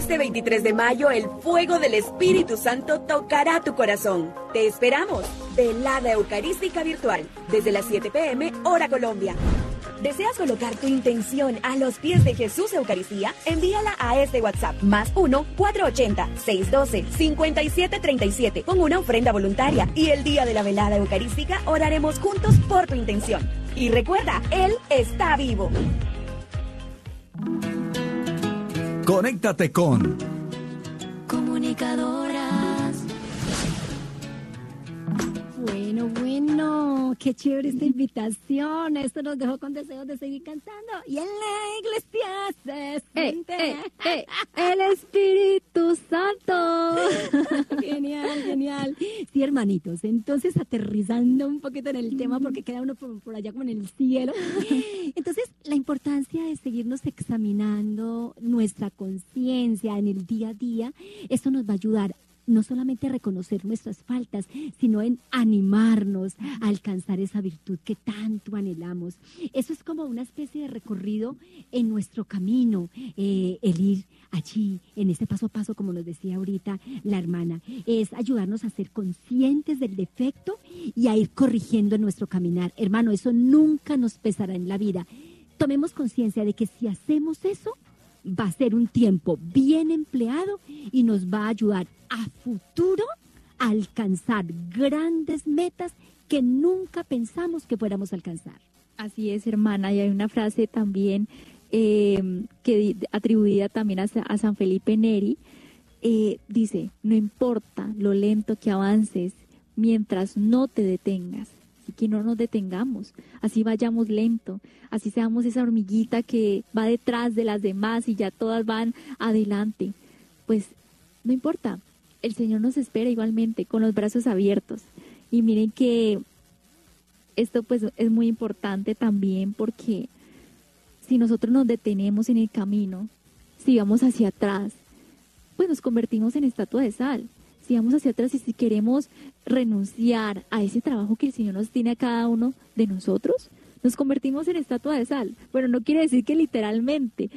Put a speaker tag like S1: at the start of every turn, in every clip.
S1: Este 23 de mayo, el fuego del Espíritu Santo tocará tu corazón. Te esperamos. Velada Eucarística Virtual, desde las 7 p.m. hora Colombia. ¿Deseas colocar tu intención a los pies de Jesús Eucaristía? Envíala a este WhatsApp, +1 480 612 5737, con una ofrenda voluntaria. Y el día de la velada eucarística oraremos juntos por tu intención. Y recuerda, Él está vivo.
S2: Conéctate con
S3: Comunicadoras. Bueno, qué chévere esta invitación. Esto nos dejó con deseos de seguir cantando. Y en la iglesia se siente el Espíritu Santo. Genial, genial. Sí, hermanitos, entonces aterrizando un poquito en el tema, porque queda uno por allá como en el cielo. Entonces, la importancia de seguirnos examinando nuestra conciencia en el día a día, esto nos va a ayudar no solamente a reconocer nuestras faltas, sino en animarnos a alcanzar esa virtud que tanto anhelamos. Eso es como una especie de recorrido en nuestro camino, el ir allí, en este paso a paso, como nos decía ahorita la hermana, es ayudarnos a ser conscientes del defecto y a ir corrigiendo nuestro caminar. Hermano, eso nunca nos pesará en la vida. Tomemos conciencia de que si hacemos eso, va a ser un tiempo bien empleado y nos va a ayudar a futuro a alcanzar grandes metas que nunca pensamos que fuéramos a alcanzar.
S4: Así es, hermana, y hay una frase también que atribuida también a San Felipe Neri, dice: no importa lo lento que avances mientras no te detengas. Así que no nos detengamos, así vayamos lento, así seamos esa hormiguita que va detrás de las demás y ya todas van adelante. Pues no importa, el Señor nos espera igualmente con los brazos abiertos. Y miren que esto pues es muy importante también, porque si nosotros nos detenemos en el camino, si vamos hacia atrás, pues nos convertimos en estatua de sal. Si vamos hacia atrás y si queremos renunciar a ese trabajo que el Señor nos tiene a cada uno de nosotros, nos convertimos en estatua de sal. Bueno, no quiere decir que literalmente,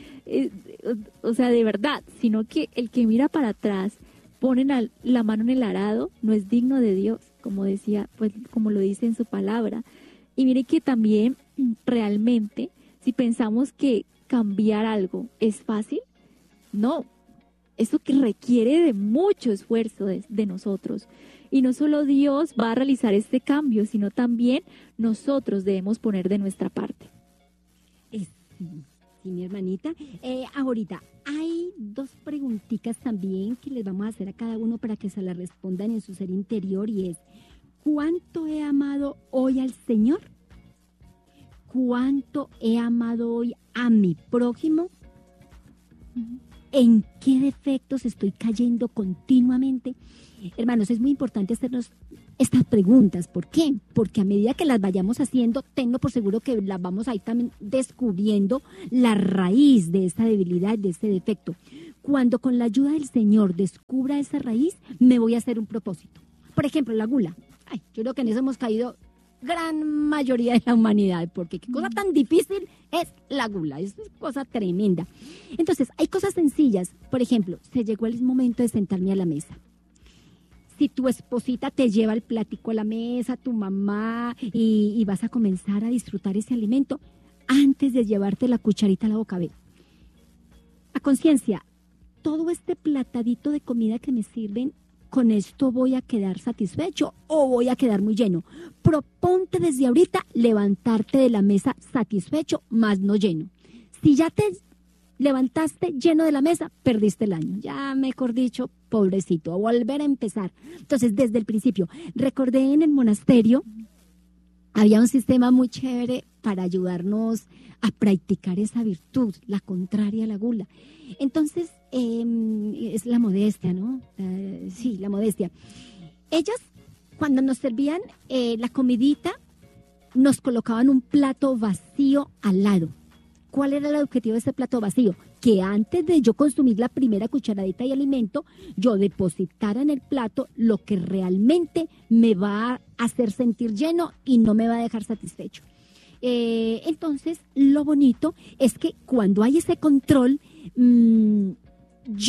S4: o sea, de verdad, sino que el que mira para atrás, pone la mano en el arado, no es digno de Dios, como decía, pues como lo dice en su palabra. Y mire que también realmente, si pensamos que cambiar algo es fácil, no. Eso que requiere de mucho esfuerzo de nosotros. Y no solo Dios va a realizar este cambio, sino también nosotros debemos poner de nuestra parte.
S3: Sí, mi hermanita. Ahorita, hay dos preguntitas también que les vamos a hacer a cada uno para que se las respondan en su ser interior, y es: ¿cuánto he amado hoy al Señor? ¿Cuánto he amado hoy a mi prójimo? ¿En qué defectos estoy cayendo continuamente? Hermanos, es muy importante hacernos estas preguntas. ¿Por qué? Porque a medida que las vayamos haciendo, tengo por seguro que las vamos a ir también descubriendo la raíz de esta debilidad, de este defecto. Cuando con la ayuda del Señor descubra esa raíz, me voy a hacer un propósito. Por ejemplo, la gula. Yo creo que en eso hemos caído gran mayoría de la humanidad, porque qué cosa tan difícil es la gula, es cosa tremenda. Entonces, hay cosas sencillas. Por ejemplo, se llegó el momento de sentarme a la mesa. Si tu esposita te lleva el platico a la mesa, tu mamá, y vas a comenzar a disfrutar ese alimento, antes de llevarte la cucharita a la boca, ve, a conciencia, todo este platadito de comida que me sirven, ¿con esto voy a quedar satisfecho o voy a quedar muy lleno? Proponte desde ahorita levantarte de la mesa satisfecho, más no lleno. Si ya te levantaste lleno de la mesa, perdiste el año. Ya mejor dicho, pobrecito, a volver a empezar. Entonces, desde el principio, recordé en el monasterio, había un sistema muy chévere para ayudarnos a practicar esa virtud, la contraria a la gula. Entonces, es la modestia, ¿no? Sí, la modestia. Ellas, cuando nos servían la comidita, nos colocaban un plato vacío al lado. ¿Cuál era el objetivo de ese plato vacío? Que antes de yo consumir la primera cucharadita de alimento, yo depositara en el plato lo que realmente me va a hacer sentir lleno y no me va a dejar satisfecho. Entonces, lo bonito es que cuando hay ese control, yo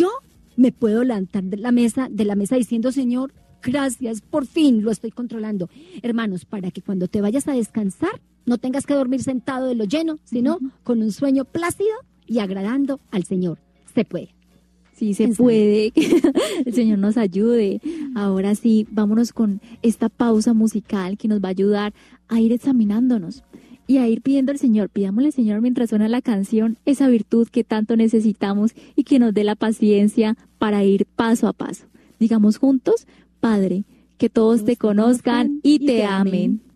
S3: Me puedo levantar de la mesa diciendo, Señor, gracias, por fin lo estoy controlando. Hermanos, para que cuando te vayas a descansar, no tengas que dormir sentado de lo lleno, sino con un sueño plácido y agradando al Señor. Se puede.
S4: Sí, se puede. El Señor nos ayude. Ahora sí, vámonos con esta pausa musical que nos va a ayudar a ir examinándonos y a ir pidiendo al Señor. Pidámosle al Señor mientras suena la canción esa virtud que tanto necesitamos y que nos dé la paciencia para ir paso a paso. Digamos juntos, Padre, que todos te conozcan y te amen.